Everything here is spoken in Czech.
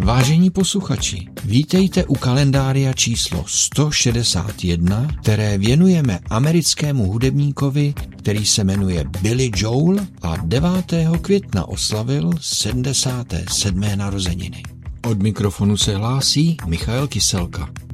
Vážení posluchači, vítejte u kalendária číslo 161, které věnujeme americkému hudebníkovi, který se jmenuje Billy Joel a 9. května oslavil 77. narozeniny. Od mikrofonu se hlásí Michael Kyselka.